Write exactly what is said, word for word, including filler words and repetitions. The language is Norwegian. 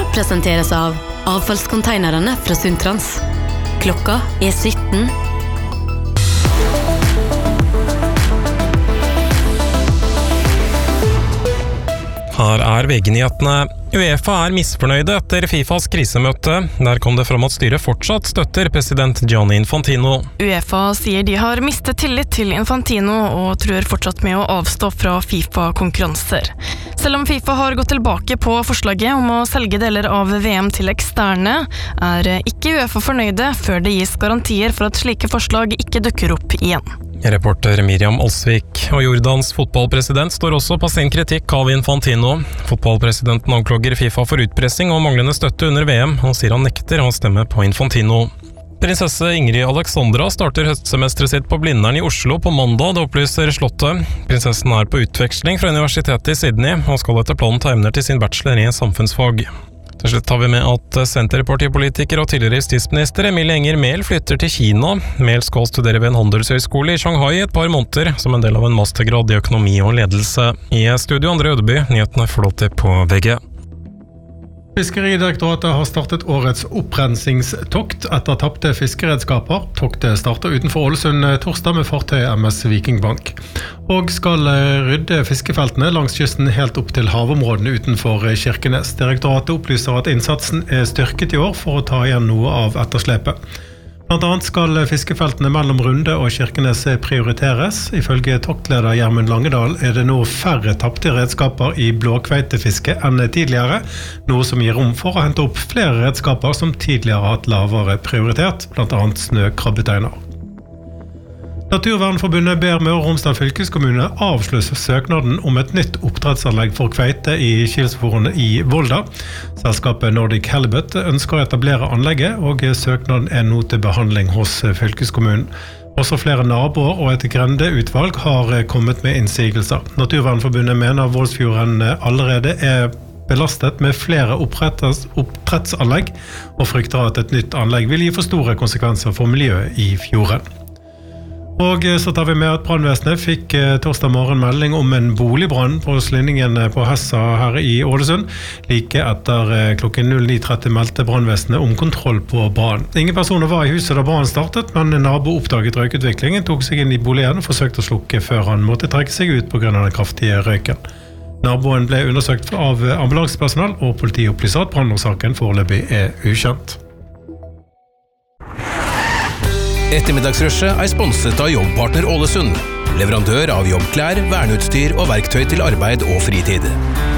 presenteres av avfallskonteinerne fra Sundtrans. Klokka er sytten. Her er V G-nyhetene. UEFA er misfornøyde etter FIFAs krisemøte. Der kom det fram at styret fortsatt støtter president Gianni Infantino. UEFA sier de har mistet tillit til Infantino og truer fortsatt med å avstå fra FIFA-konkurranser. Selv om FIFA har gått tilbake på forslaget om å selge deler av V M til eksterne, er ikke UEFA fornøyde før det gis garantier for at slike forslag ikke dukker opp igjen. Reporter Miriam Olsvik og Jordans fotballpresident står også på sin kritikk av Infantino. Fotballpresidenten anklager FIFA for utpressing og manglende støtte under V M, og sier han nekter å stemme på Infantino. Prinsesse Ingrid Alexandra starter høstsemesteret sitt på Blindern i Oslo på mandag, det opplyser Slottet. Prinsessen er på utveksling fra universitetet i Sydney, og skal etter planen ta emner til sin bachelor i samfunnsfag. Til slutt tar vi med at Senterpartipolitiker og tidligere justisminister Emilie Enger Mehl flytter til Kina. Mehl skal studere ved en handelshøyskole i Shanghai i et par måneder, som en del av en mastergrad i økonomi og ledelse. I studio André Ødeby, nyhetene flåter på V G. Fiskeridirektoratet har startet årets opprensingstokt etter tapte fiskeredskaper. Toktet starter utenfor Ålesund torsdag med fartøy M S Vikingbank. Og skal rydde fiskefeltene langs kysten helt opp til havområdene utenfor Kirkenes. Direktoratet opplyser at innsatsen er styrket i år for å ta igjen noe av etterslepet. Blant annet skal fiskefeltene mellom Runde og Kirkenes prioriteres. Ifølge toktleder Gjermund Langedal er det nå færre tapte redskaper i blåkveitefiske enn tidligere, noe som gir rom for å hente opp flere redskaper som tidligere har hatt lavere prioritet, blant annet snøkrabbeteiner. Naturvernforbundet ber Møre og Romsdal fylkeskommune avslutte søknaden om et nytt oppdrettsanlegg for kveite i Kilsfjorden i Volda. Selskapet Nordic Halibut ønsker å etablere anlegget, og søknaden er nå til behandling hos fylkeskommunen. Også flere naboer og et grendeutvalg har kommet med innsigelser. Naturvernforbundet mener Voldsfjorden allerede er belastet med flere oppdrettsanlegg, og frykter at et nytt anlegg vil gi for store konsekvenser for miljøet i fjorden. Og så tar vi med at brannvesenet fikk torsdag morgen melding om en boligbrann på Slinningen på Hessa her i Ålesund. Like etter klokken ni tretti meldte brannvesenet om kontroll på brann. Ingen personer var i huset da brannen startet, men en nabo oppdaget røykutviklingen, tok seg inn i boligen og forsøkte å slukke før han måtte trekke seg ut på grunn av den kraftige røyken. Naboen ble undersøkt av ambulansepersonell, og politiet opplyser at brannårsaken foreløpig er ukjent. Ettermiddagsrushet er sponset av Jobbpartner Ålesund, leverandør av jobbklær, verneutstyr og verktøy til arbeid og fritid.